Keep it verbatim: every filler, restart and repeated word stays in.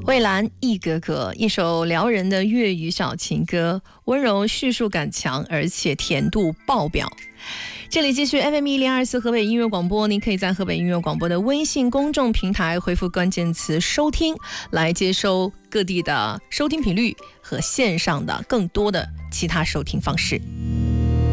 蔚蓝一格格，一首撩人的粤语小情歌，温柔叙述感强，而且甜度爆表。这里继续 F M 一零二四河北音乐广播，您可以在河北音乐广播的微信公众平台回复关键词收听，来接收各地的收听频率和线上的更多的其他收听方式。